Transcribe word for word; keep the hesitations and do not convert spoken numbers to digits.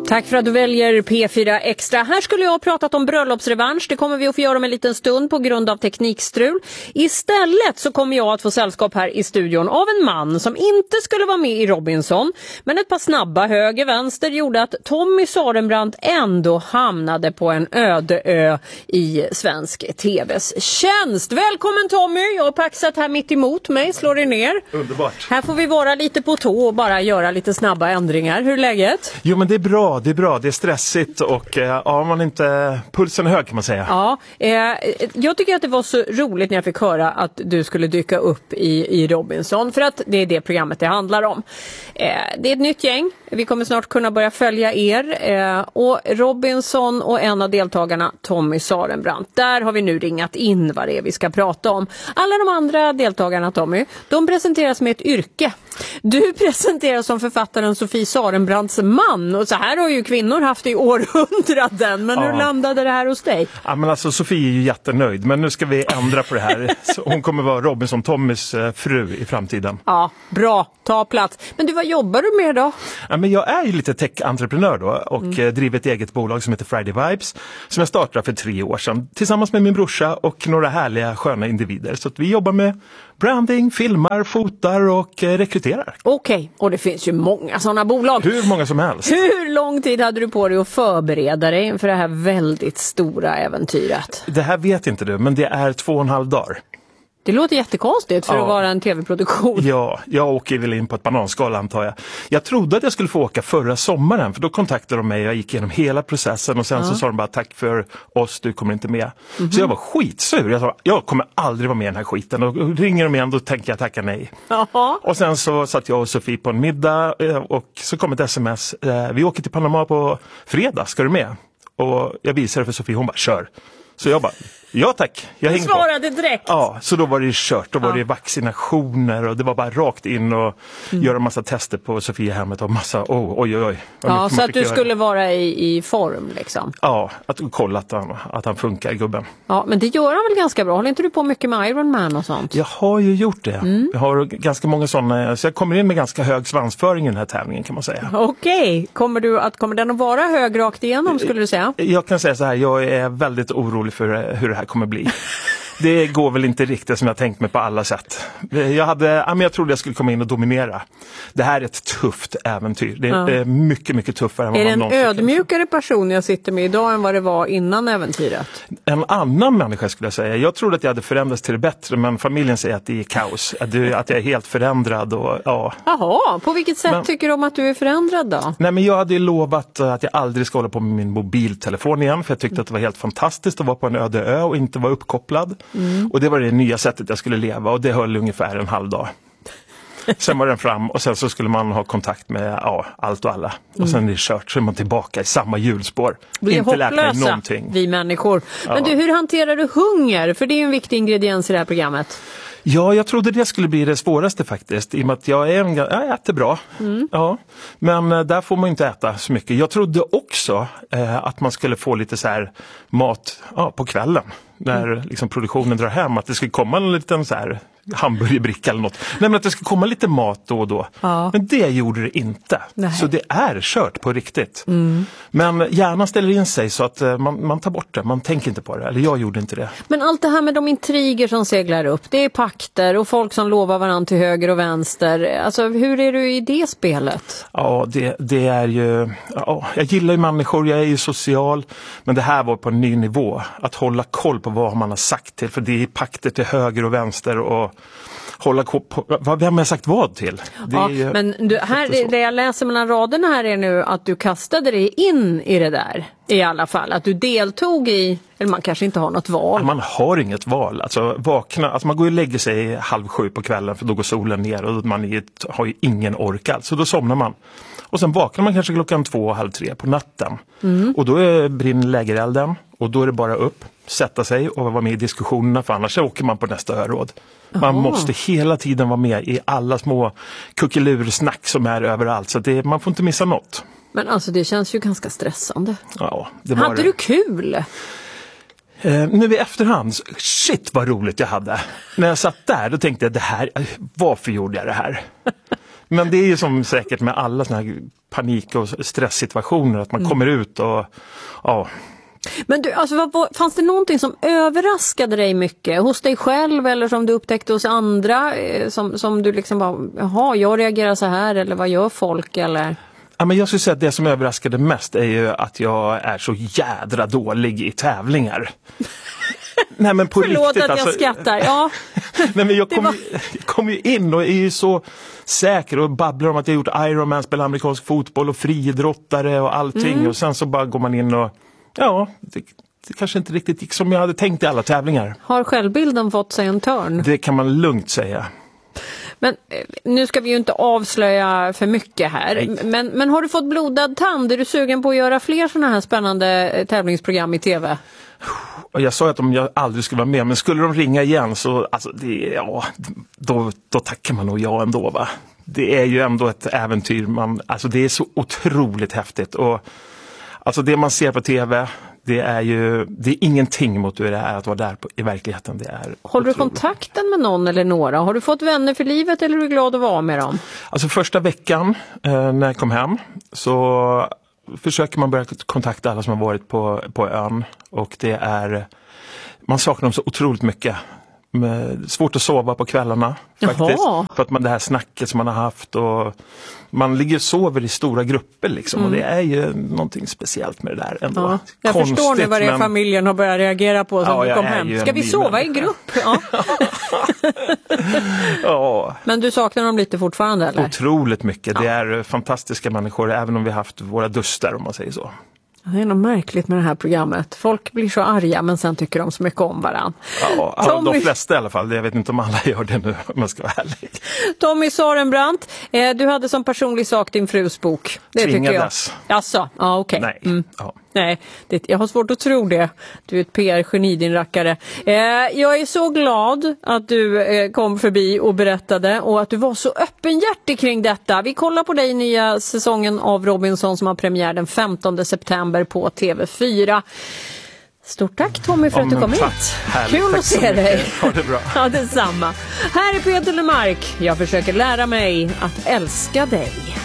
Tack för att du väljer P fyra Extra. Här skulle jag ha pratat om bröllopsrevansch. Det kommer vi att få göra om en liten stund på grund av teknikstrul. Istället så kommer jag att få sällskap här i studion av en man som inte skulle vara med i Robinson. Men ett par snabba höger-vänster gjorde att Tommy Sarenbrant ändå hamnade på en öde ö i svensk tvs tjänst. Välkommen Tommy! Jag har paxat här mitt emot mig. Slår er ner. Underbart. Här får vi vara lite på tå och bara göra lite snabba ändringar. Hur är läget? Jo, men det är bra. Det är bra. Det är stressigt och eh, ja, man inte pulsen är hög kan man säga. Ja, eh, jag tycker att det var så roligt när jag fick höra att du skulle dyka upp i, i Robinson, för att det är det programmet det handlar om. Eh, det är ett nytt gäng. Vi kommer snart kunna börja följa er eh, och Robinson och en av deltagarna, Tommy Sarenbrant. Där har vi nu ringat in vad det är vi ska prata om. Alla de andra deltagarna, Tommy, de presenteras med ett yrke. Du presenteras som författaren Sofie Sarenbrants man, och så här har ju kvinnor haft i århundraden. Men ja. Hur landade det här hos dig? Ja, men alltså Sofie är ju jättenöjd, men nu ska vi ändra på det här. Så hon kommer vara Robinson Tommys eh, fru i framtiden. Ja, bra. Ta plats. Men du, vad jobbar du med då? Ja, men jag är ju lite tech-entreprenör då och mm. eh, driver ett eget bolag som heter Friday Vibes som jag startade för tre år sedan tillsammans med min brorsa och några härliga sköna individer. Så att vi jobbar med branding, filmar, fotar och eh, rekryterar. Okej, okay. Och det finns ju många sådana bolag. Hur många som helst. Hur lång tid hade du på dig att förbereda dig för det här väldigt stora äventyret? Det här vet inte du, men det är två och en halv dag. Det låter jättekonstigt för ja. Att vara en tv-produktion. Ja, jag åker väl in på ett bananskal antar jag. Jag trodde att jag skulle få åka förra sommaren, för då kontaktade de mig och jag gick igenom hela processen och sen ja. Så sa de bara tack för oss, du kommer inte med. Mm-hmm. Så jag var skitsur. Jag sa, jag kommer aldrig vara med i den här skiten. Och ringer de igen, då tänker jag tacka nej. Aha. Och sen så satt jag och Sofie på en middag och så kom ett sms. Vi åker till Panama på fredag, ska du med? Och jag visade för Sofie, hon bara kör. Så jag bara, ja tack, jag hänger på. Du svarade direkt. Ja, så då var det kört, då var ja. det vaccinationer och det var bara rakt in och mm. göra massa tester på Sofiahemmet och massa, oh, oj oj oj. Ja, så att du göra. Skulle vara i, i form liksom. Ja, att kolla att han, att han funkar, gubben. Ja, men det gör han väl ganska bra, håller inte du på mycket med Ironman och sånt? Jag har ju gjort det, mm. jag har ganska många sådana, så jag kommer in med ganska hög svansföring i den här tävlingen kan man säga. Okej, okay. kommer, du att, kommer den att vara hög rakt igenom skulle du säga? Jag kan säga så här, jag är väldigt orolig för hur det här kommer bli. Det går väl inte riktigt som jag tänkt mig på alla sätt. Jag, hade, ja, men jag trodde jag skulle komma in och dominera. Det här är ett tufft äventyr. Det är ja. mycket, mycket tuffare än vad man någonsin. Är det en ödmjukare person jag sitter med idag än vad det var innan äventyret? En annan människa skulle jag säga. Jag trodde att jag hade förändrats till det bättre, men familjen säger att det är kaos. Att, du, att jag är helt förändrad. Och, ja. Jaha, på vilket sätt men, tycker du om att du är förändrad då? Nej, men jag hade ju lovat att jag aldrig ska hålla på med min mobiltelefon igen. För jag tyckte att det var helt fantastiskt att vara på en öde ö och inte vara uppkopplad. Mm. Och det var det nya sättet jag skulle leva och det höll ungefär en halv dag. Sen var den fram och sen så skulle man ha kontakt med ja, allt och alla. Mm. Och sen är det kört så är man tillbaka i samma hjulspår. Vi är inte lärt mig hopplösa, någonting. Vi människor. Men ja. Du, hur hanterar du hunger? För det är ju en viktig ingrediens i det här programmet. Ja, jag trodde det skulle bli det svåraste faktiskt. I och med att jag, är en, jag äter bra. Mm. Ja. Men äh, där får man inte äta så mycket. Jag trodde också äh, att man skulle få lite så här mat ja, på kvällen. När mm. liksom, produktionen drar hem. Att det skulle komma en liten så här hamburgerbricka eller något. Nej, men att det skulle komma lite mat då och då. Ja. Men det gjorde det inte. Nej. Så det är kört på riktigt. Mm. Men hjärnan ställer in sig så att man, man tar bort det. Man tänker inte på det. Eller jag gjorde inte det. Men allt det här med de intriger som seglar upp. Det är pakter och folk som lovar varandra till höger och vänster. Alltså hur är du i det spelet? Ja, det, det är ju... Ja, jag gillar ju människor. Jag är ju social. Men det här var på en ny nivå. Att hålla koll på vad man har sagt till. För det är pakter till höger och vänster och hålla koll på, vem har jag sagt vad till? Det ja, är, men du, här, det, det jag läser mellan raderna här är nu att du kastade dig in i det där i alla fall. Att du deltog i, eller man kanske inte har något val. Ja, man har inget val. Alltså, vakna, alltså man går och lägger sig halv sju på kvällen för då går solen ner och man är, har ju ingen ork alls. Så då somnar man. Och sen vaknar man kanske klockan två, halv tre på natten. Mm. Och då är, brinner lägerelden och då är det bara upp, sätta sig och vara med i diskussionerna för annars åker man på nästa öråd. Man Aha. måste hela tiden vara med i alla små kuckelursnack som är överallt så det, man får inte missa något. Men alltså det känns ju ganska stressande. Ja, det var hade det. Du kul? Eh, nu i efterhand, shit vad roligt jag hade. När jag satt där då tänkte jag det här, varför gjorde jag det här? Men det är ju som säkert med alla såna här panik- och stresssituationer. Att man mm. kommer ut och ja... Men du, alltså, vad, fanns det någonting som överraskade dig mycket hos dig själv eller som du upptäckte hos andra som, som du liksom bara, jaha, jag reagerar så här eller vad gör folk eller? Ja, men jag skulle säga att det som överraskade mest är ju att jag är så jädra dålig i tävlingar. Nej, men på Förlåt riktigt, att jag alltså, skrattar, ja. Nej, men jag kom, var... ju, kom ju in och är ju så säker och babblar om att jag gjort Ironman, spelar amerikansk fotboll och friidrottare och allting mm. och sen så bara går man in och ja, det, det kanske inte riktigt gick som jag hade tänkt i alla tävlingar. Har självbilden fått sig en törn? Det kan man lugnt säga. Men nu ska vi ju inte avslöja för mycket här. Men, men har du fått blodad tand? Är du sugen på att göra fler sådana här spännande tävlingsprogram i tv? Jag sa att om jag aldrig skulle vara med, men skulle de ringa igen så alltså, det, ja, då, då tackar man nog ja ändå, va? Det är ju ändå ett äventyr. Man, alltså, det är så otroligt häftigt. Och alltså det man ser på tv, det är ju det är ingenting mot hur det är att vara där på, i verkligheten. Det är Håller otroligt. Du kontakten med någon eller några? Har du fått vänner för livet eller är du glad att vara med dem? Alltså första veckan eh, när jag kom hem så försöker man börja kontakta alla som har varit på, på ön. Och det är, man saknar dem så otroligt mycket. Svårt att sova på kvällarna faktiskt. Jaha. För att man det här snacket som man har haft och man ligger och sover i stora grupper liksom mm. och det är ju någonting speciellt med det där ändå. Ja. Jag Konstigt, förstår nu vad det är men... familjen har börjat reagera på som ja, du kom hem. Ska vi sova människa. I grupp? Ja. Ja. Men du saknar dem lite fortfarande eller? Otroligt mycket. Ja. Det är fantastiska människor även om vi har haft våra duster om man säger så. Det är nog märkligt med det här programmet. Folk blir så arga men sen tycker de så mycket om varandra. Ja, Tommy... de flesta i alla fall. Jag vet inte om alla gör det nu om man ska vara ärlig. Tommy Sarenbrant, eh, du hade som personlig sak din frus bok. Det Tvingades. tycker jag. Jaså, ja okej. Nej. Mm. Ja. Nej, det, jag har svårt att tro det. Du är ett P R-geni din rackare. Eh, jag är så glad att du eh, kom förbi och berättade och att du var så öppenhjärtig kring detta. Vi kollar på dig nya säsongen av Robinson som har premiär den femtonde september på T V fyra. Stort tack Tommy för ja, att du kom tack. hit. Härligt. Kul tack att se dig. Ha det bra. Ja, detsamma. Här är Peter Lemark. Jag försöker lära mig att älska dig.